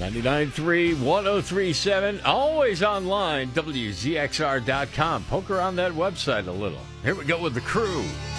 99.3, 103.7, always online, WZXR.com. Poke around that website a little. Here we go with the Crew.